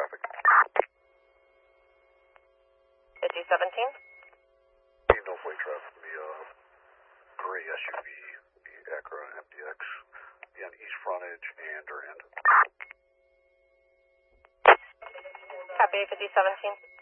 traffic. 5017? No freight traffic. The gray SUV, the Acura MDX, be on east frontage and or end. Copy 5017.